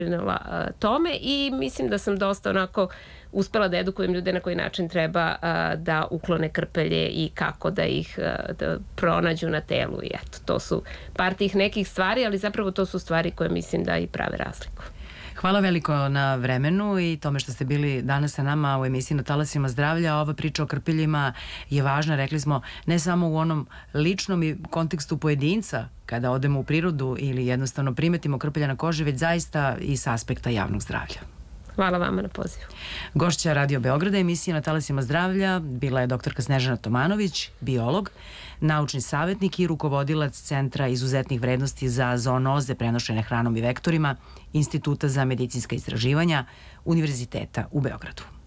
tome i mislim da sam dosta onako uspela da edukujem ljude na koji način treba da uklone krpelje i kako da ih da pronađu na telu i eto, to su par tih nekih stvari, ali zapravo to su stvari koje mislim da i prave razliku. Hvala veliko na vremenu i tome što ste bili danas sa nama u emisiji Na talasima zdravlja. Ova priča o krpeljima je važna, rekli smo, ne samo u onom ličnom i kontekstu pojedinca, kada odemo u prirodu ili jednostavno primetimo krpelja na koži, već zaista i sa aspekta javnog zdravlja. Hvala vama na pozivu. Gošća Radio Beograda emisije Na talasima zdravlja bila je doktorka Snežana Tomanović, biolog, naučni savjetnik i rukovodilac Centra izuzetnih vrednosti za zoonoze prenošene hranom i vektorima Instituta za medicinska istraživanja Univerziteta u Beogradu.